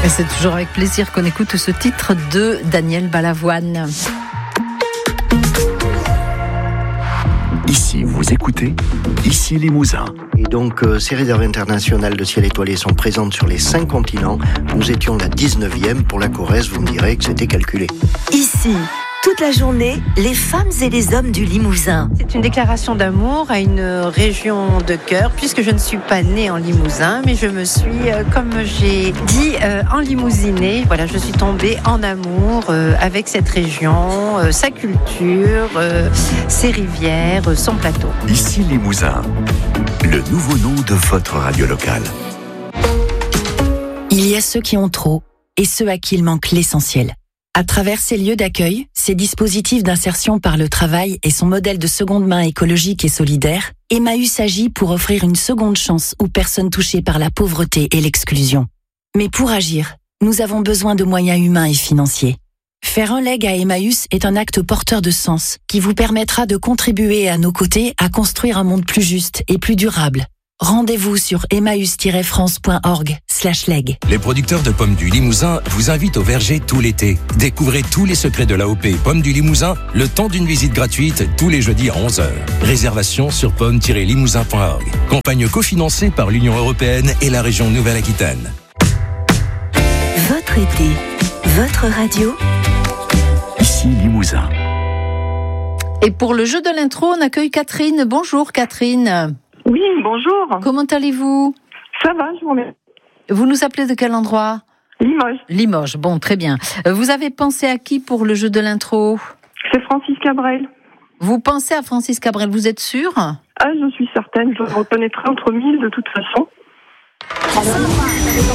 Et c'est toujours avec plaisir qu'on écoute ce titre de Daniel Balavoine. Ici, vous écoutez, ici Limousin. Et donc, ces réserves internationales de ciel étoilé sont présentes sur les 5 continents. Nous étions la 19e pour la Corrèze, vous me direz que c'était calculé. Ici, toute la journée, les femmes et les hommes du Limousin. C'est une déclaration d'amour à une région de cœur, puisque je ne suis pas née en Limousin, mais je me suis, comme j'ai dit, enlimousinée. Voilà, je suis tombée en amour avec cette région, sa culture, ses rivières, son plateau. Ici Limousin, le nouveau nom de votre radio locale. Il y a ceux qui ont trop et ceux à qui il manque l'essentiel. À travers ces lieux d'accueil, ces dispositifs d'insertion par le travail et son modèle de seconde main écologique et solidaire, Emmaüs agit pour offrir une seconde chance aux personnes touchées par la pauvreté et l'exclusion. Mais pour agir, nous avons besoin de moyens humains et financiers. Faire un leg à Emmaüs est un acte porteur de sens qui vous permettra de contribuer à nos côtés à construire un monde plus juste et plus durable. Rendez-vous sur emmaüs-france.org/leg. Les producteurs de pommes du Limousin vous invitent au verger tout l'été. Découvrez tous les secrets de l'AOP Pommes du Limousin le temps d'une visite gratuite tous les jeudis à 11h. Réservation sur pommes-limousin.org. Campagne cofinancée par l'Union européenne et la région Nouvelle-Aquitaine. Votre été, votre radio. Ici Limousin. Et pour le jeu de l'intro, on accueille Catherine. Bonjour Catherine. Oui, bonjour. Comment allez-vous ? Ça va, je vous remercie. Vous nous appelez de quel endroit ? Limoges. Limoges, bon, très bien. Vous avez pensé à qui pour le jeu de l'intro ? C'est Francis Cabrel. Vous pensez à Francis Cabrel, vous êtes sûr ? Ah, je suis certaine, je le reconnaîtrai entre mille de toute façon.